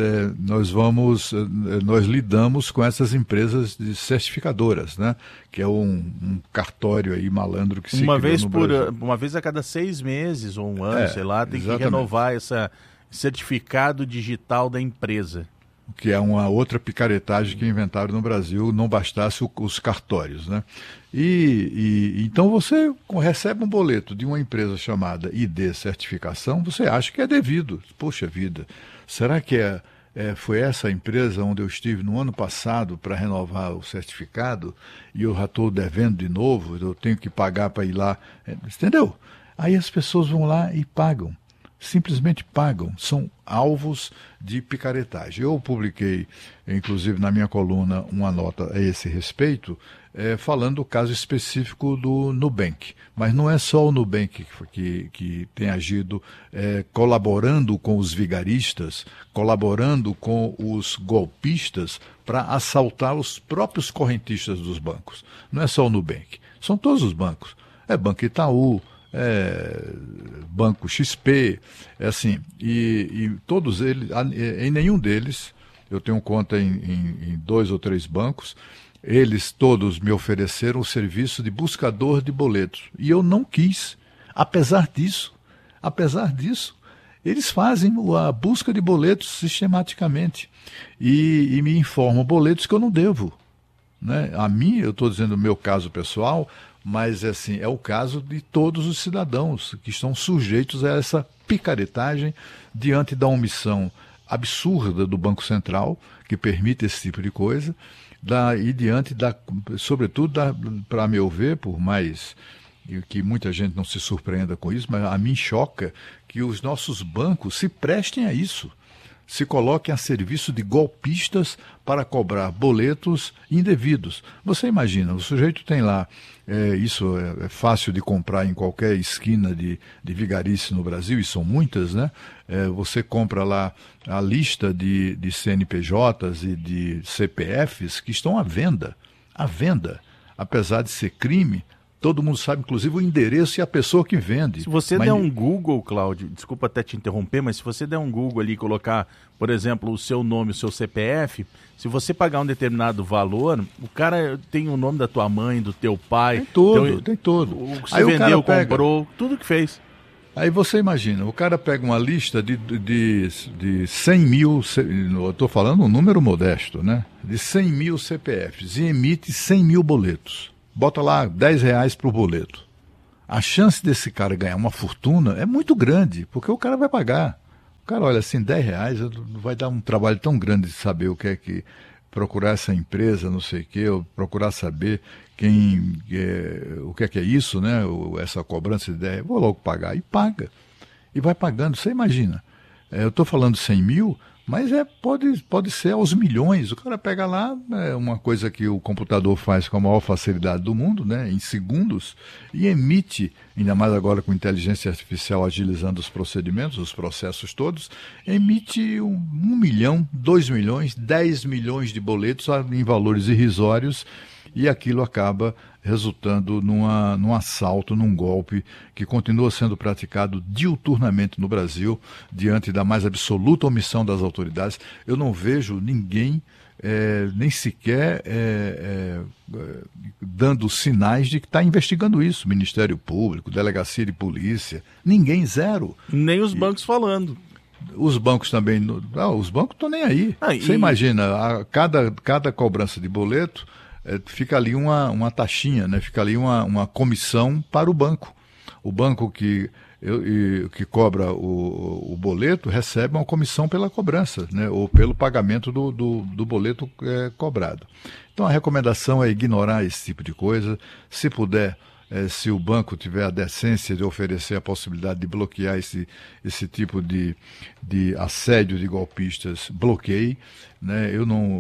nós lidamos com essas empresas de certificadoras, né? Que é um cartório aí malandro que se criou no Brasil. Uma vez a cada 6 meses ou um ano, sei lá, tem exatamente que renovar esse certificado digital da empresa. Que é uma outra picaretagem que inventaram no Brasil, não bastasse os cartórios, né? Então você recebe um boleto de uma empresa chamada ID Certificação, você acha que é devido. Poxa vida, será que foi essa empresa onde eu estive no ano passado para renovar o certificado e eu já estou devendo de novo, eu tenho que pagar para ir lá, entendeu? Aí as pessoas vão lá e pagam. Simplesmente pagam, são alvos de picaretagem. Eu publiquei, inclusive na minha coluna, uma nota a esse respeito, falando do caso específico do Nubank. Mas não é só o Nubank que tem agido colaborando com os vigaristas, colaborando com os golpistas para assaltar os próprios correntistas dos bancos. Não é só o Nubank, são todos os bancos. É Banco Itaú, Banco XP, assim, e todos eles, em nenhum deles, eu tenho conta em 2 ou 3 bancos, eles todos me ofereceram o serviço de buscador de boletos, e eu não quis. Apesar disso, eles fazem a busca de boletos sistematicamente e me informam boletos que eu não devo, né? A mim, eu estou dizendo o meu caso pessoal, mas assim, é o caso de todos os cidadãos que estão sujeitos a essa picaretagem diante da omissão absurda do Banco Central, que permite esse tipo de coisa, e diante sobretudo, para meu ver, por mais que muita gente não se surpreenda com isso, mas a mim choca que os nossos bancos se prestem a isso, se coloquem a serviço de golpistas para cobrar boletos indevidos. Você imagina, o sujeito tem lá, isso é fácil de comprar em qualquer esquina de vigarice no Brasil, e são muitas, né? Você compra lá a lista de CNPJs e de CPFs que estão à venda, apesar de ser crime. Todo mundo sabe, inclusive, o endereço e a pessoa que vende. Se você der um Google, Cláudio, desculpa até te interromper, mas se você der um Google ali e colocar, por exemplo, o seu nome, o seu CPF, se você pagar um determinado valor, o cara tem o nome da tua mãe, do teu pai. Tem todo. O que você vendeu, comprou, tudo que fez. Aí você imagina, o cara pega uma lista de 100 mil, eu estou falando um número modesto, né? De 100 mil CPFs e emite 100 mil boletos. Bota lá R$10 para o boleto. A chance desse cara ganhar uma fortuna é muito grande, porque o cara vai pagar. O cara, olha, assim, R$10 vai dar um trabalho tão grande de saber o que é que... procurar essa empresa, não sei o quê, ou procurar saber o que é isso, né? Essa cobrança de R$10. Vou logo pagar. E paga. E vai pagando. Você imagina. Eu estou falando 100 mil... mas pode ser aos milhões. O cara pega lá, uma coisa que o computador faz com a maior facilidade do mundo, né, em segundos, e emite, ainda mais agora com inteligência artificial agilizando os procedimentos, os processos todos, emite 1 milhão, 2 milhões, 10 milhões de boletos em valores irrisórios, e aquilo acaba resultando num assalto, num golpe que continua sendo praticado diuturnamente no Brasil, diante da mais absoluta omissão das autoridades. Eu não vejo ninguém, nem sequer dando sinais de que está investigando isso. Ministério Público, Delegacia de Polícia, ninguém, zero. Nem os bancos falando. Os bancos também, os bancos estão nem aí. Você imagina, cada cobrança de boleto, fica ali uma taxinha, né? Fica ali uma comissão para o banco. O banco que cobra o boleto recebe uma comissão pela cobrança, né? Ou pelo pagamento do boleto cobrado. Então a recomendação é ignorar esse tipo de coisa. Se puder, se o banco tiver a decência de oferecer a possibilidade de bloquear esse tipo de assédio de golpistas, bloqueie. Né?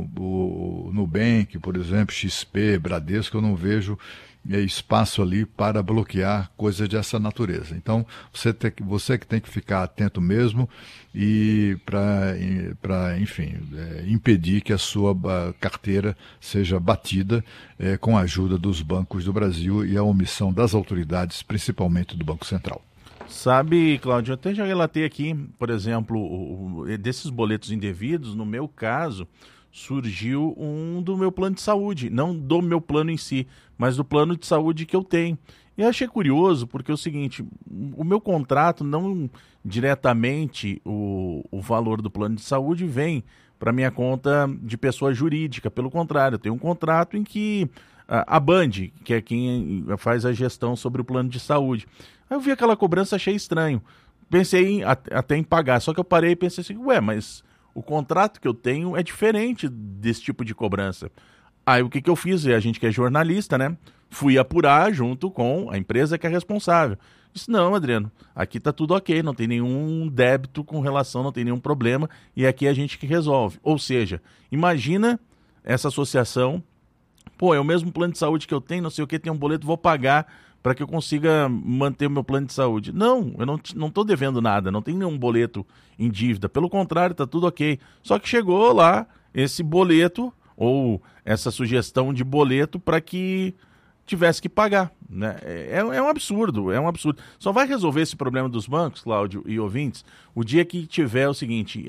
O Nubank, por exemplo, XP, Bradesco, eu não vejo espaço ali para bloquear coisas dessa natureza. Então, você que tem que ficar atento mesmo e para enfim, impedir que a sua carteira seja batida com a ajuda dos bancos do Brasil e a omissão das autoridades, principalmente do Banco Central. Sabe, Cláudio, eu até já relatei aqui, por exemplo, desses boletos indevidos, no meu caso, surgiu um do meu plano de saúde, não do meu plano em si, mas do plano de saúde que eu tenho. E eu achei curioso, porque é o seguinte, o meu contrato, não diretamente o valor do plano de saúde vem para minha conta de pessoa jurídica, pelo contrário, eu tenho um contrato em que a Band, que é quem faz a gestão sobre o plano de saúde. Aí eu vi aquela cobrança, achei estranho. Pensei até em pagar, só que eu parei e pensei assim, mas o contrato que eu tenho é diferente desse tipo de cobrança. Aí o que eu fiz? A gente que é jornalista, né? Fui apurar junto com a empresa que é responsável. Disse, não, Adriano, aqui tá tudo ok, não tem nenhum débito com relação, não tem nenhum problema, e aqui é a gente que resolve. Ou seja, imagina essa associação, é o mesmo plano de saúde que eu tenho, não sei o que, tem um boleto, vou pagar para que eu consiga manter o meu plano de saúde. Não, eu não estou devendo nada, não tem nenhum boleto em dívida. Pelo contrário, está tudo ok. Só que chegou lá esse boleto, ou essa sugestão de boleto para que tivesse que pagar. Né? É um absurdo. Só vai resolver esse problema dos bancos, Cláudio e ouvintes, o dia que tiver o seguinte,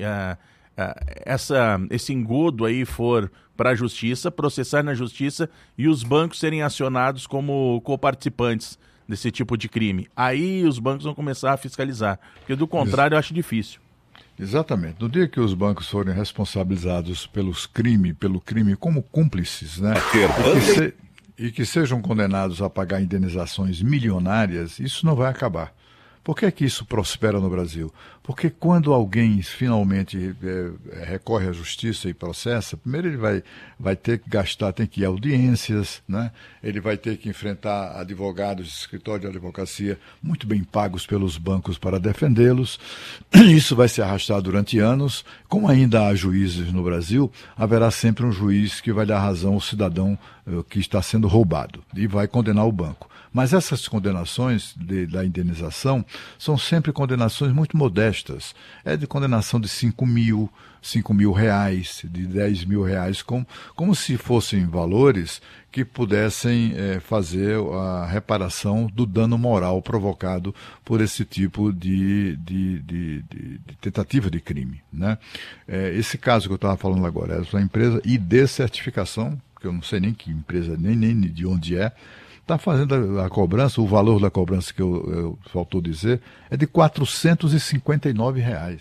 esse engodo aí for para a justiça, processar na justiça e os bancos serem acionados como coparticipantes desse tipo de crime. Aí os bancos vão começar a fiscalizar, porque do contrário eu acho difícil. Exatamente. No dia que os bancos forem responsabilizados pelo crime como cúmplices, né? e que sejam condenados a pagar indenizações milionárias, isso não vai acabar. Por que é que isso prospera no Brasil? Porque quando alguém finalmente recorre à justiça e processa, primeiro ele vai ter que gastar, tem que ir a audiências, né? Ele vai ter que enfrentar advogados de escritório de advocacia muito bem pagos pelos bancos para defendê-los. Isso vai se arrastar durante anos. Como ainda há juízes no Brasil, haverá sempre um juiz que vai dar razão ao cidadão que está sendo roubado e vai condenar o banco. Mas essas condenações da indenização são sempre condenações muito modestas. É de condenação de 5 mil reais, de 10 mil reais, como se fossem valores que pudessem fazer a reparação do dano moral provocado por esse tipo de tentativa de crime, né? Esse caso que eu estava falando agora é uma empresa ID Certificação, que eu não sei nem que empresa, nem de onde está fazendo a cobrança, o valor da cobrança que eu faltou dizer, é de R$ 459. R$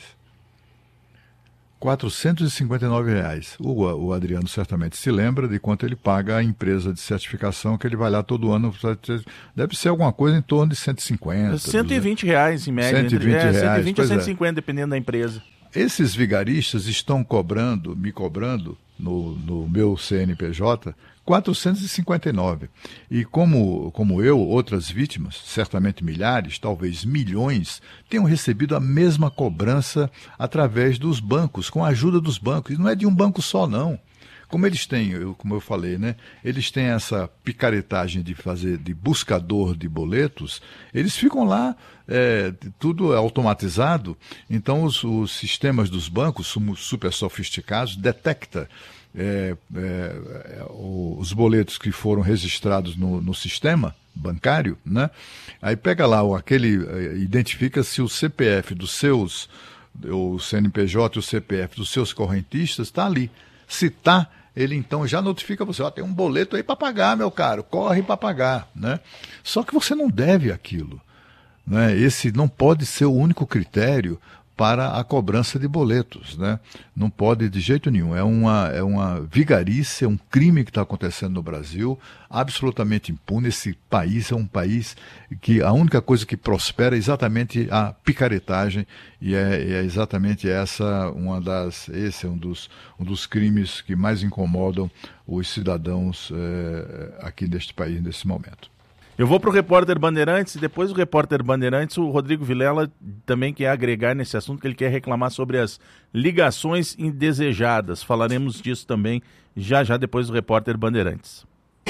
459. O Adriano certamente se lembra de quanto ele paga a empresa de certificação, que ele vai lá todo ano, deve ser alguma coisa em torno de 150. R$120 reais em média. 120 reais. 120 a 150, dependendo da empresa. Esses vigaristas estão me cobrando no meu CNPJ, 459. E como eu, outras vítimas, certamente milhares, talvez milhões, tenham recebido a mesma cobrança através dos bancos, com a ajuda dos bancos. E não é de um banco só, não. Como eles têm, como eu falei, né? Eles têm essa picaretagem de fazer de buscador de boletos, eles ficam lá, tudo automatizado, então os sistemas dos bancos, super sofisticados, detectam os boletos que foram registrados no sistema bancário, né? Aí pega lá identifica se o CPF dos seus, o CNPJ e o CPF dos seus correntistas está ali. Se está, ele então já notifica você, tem um boleto aí para pagar, meu caro, corre para pagar, né? Só que você não deve aquilo, né? Esse não pode ser o único critério para a cobrança de boletos, né? Não pode de jeito nenhum. É uma vigarice, é um crime que está acontecendo no Brasil, absolutamente impune. Esse país é um país que a única coisa que prospera é exatamente a picaretagem, e é exatamente esse é um dos crimes que mais incomodam os cidadãos aqui deste país nesse momento. Eu vou para o Repórter Bandeirantes, e depois do Repórter Bandeirantes, o Rodrigo Vilela também quer agregar nesse assunto, que ele quer reclamar sobre as ligações indesejadas. Falaremos disso também já depois do Repórter Bandeirantes.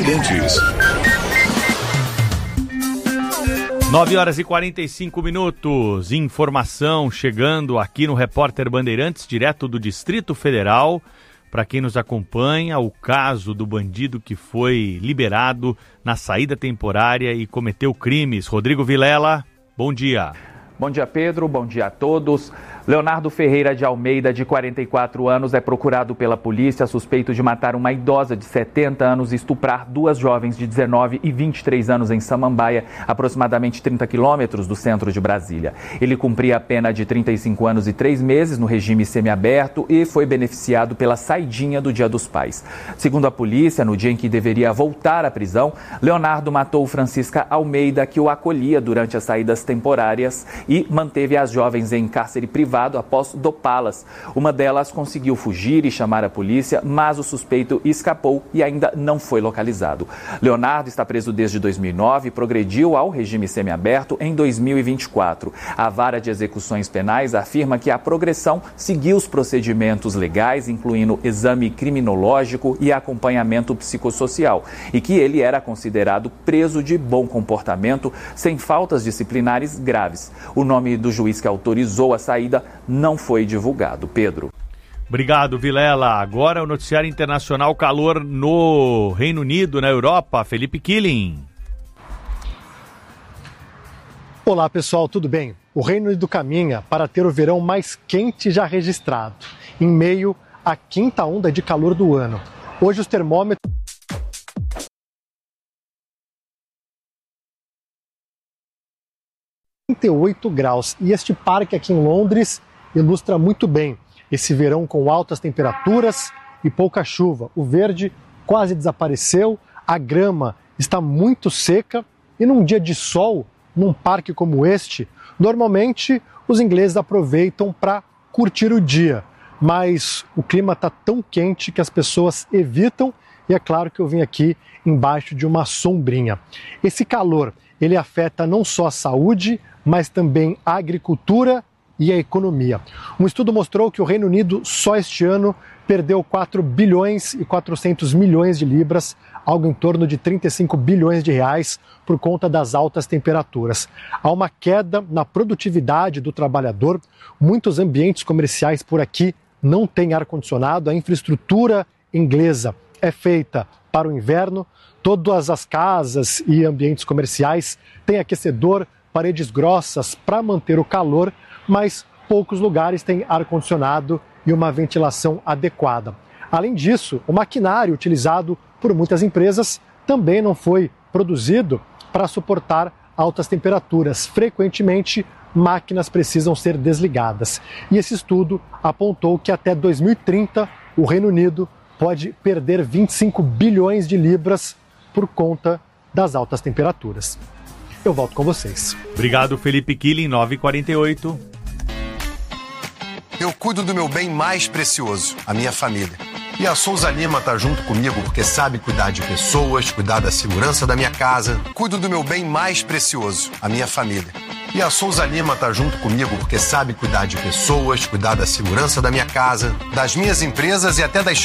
9h45. Informação chegando aqui no Repórter Bandeirantes, direto do Distrito Federal. Para quem nos acompanha, o caso do bandido que foi liberado na saída temporária e cometeu crimes. Rodrigo Vilela, bom dia. Bom dia, Pedro. Bom dia a todos. Leonardo Ferreira de Almeida, de 44 anos, é procurado pela polícia suspeito de matar uma idosa de 70 anos e estuprar duas jovens de 19 e 23 anos em Samambaia, aproximadamente 30 quilômetros do centro de Brasília. Ele cumpria a pena de 35 anos e 3 meses no regime semiaberto e foi beneficiado pela saidinha do Dia dos Pais. Segundo a polícia, no dia em que deveria voltar à prisão, Leonardo matou Francisca Almeida, que o acolhia durante as saídas temporárias, e manteve as jovens em cárcere privado após dopá-las. Uma delas conseguiu fugir e chamar a polícia, mas o suspeito escapou e ainda não foi localizado. Leonardo está preso desde 2009 e progrediu ao regime semiaberto em 2024. A Vara de Execuções Penais afirma que a progressão seguiu os procedimentos legais, incluindo exame criminológico e acompanhamento psicossocial, e que ele era considerado preso de bom comportamento, sem faltas disciplinares graves. O nome do juiz que autorizou a saída não foi divulgado. Pedro. Obrigado, Vilela. Agora o noticiário internacional, calor no Reino Unido, na Europa. Felipe Killing. Olá, pessoal, tudo bem? O Reino Unido caminha para ter o verão mais quente já registrado, em meio à quinta onda de calor do ano. Hoje os termômetros 38 graus. E este parque aqui em Londres ilustra muito bem esse verão com altas temperaturas e pouca chuva. O verde quase desapareceu, a grama está muito seca e num dia de sol, num parque como este, normalmente os ingleses aproveitam para curtir o dia, mas o clima está tão quente que as pessoas evitam e é claro que eu vim aqui embaixo de uma sombrinha. Esse calor, ele afeta não só a saúde, mas também a agricultura e a economia. Um estudo mostrou que o Reino Unido só este ano perdeu 4 bilhões e 400 milhões de libras, algo em torno de 35 bilhões de reais, por conta das altas temperaturas. Há uma queda na produtividade do trabalhador, muitos ambientes comerciais por aqui não têm ar-condicionado, a infraestrutura inglesa é feita para o inverno, todas as casas e ambientes comerciais têm aquecedor, paredes grossas para manter o calor, mas poucos lugares têm ar-condicionado e uma ventilação adequada. Além disso, o maquinário utilizado por muitas empresas também não foi produzido para suportar altas temperaturas. Frequentemente, máquinas precisam ser desligadas. E esse estudo apontou que até 2030 o Reino Unido pode perder 25 bilhões de libras por conta das altas temperaturas. Eu volto com vocês. Obrigado, Felipe Killing, 9h48. Eu cuido do meu bem mais precioso, a minha família. E a Souza Lima está junto comigo porque sabe cuidar de pessoas, cuidar da segurança da minha casa. Cuido do meu bem mais precioso, a minha família. E a Souza Lima está junto comigo porque sabe cuidar de pessoas, cuidar da segurança da minha casa, das minhas empresas e até das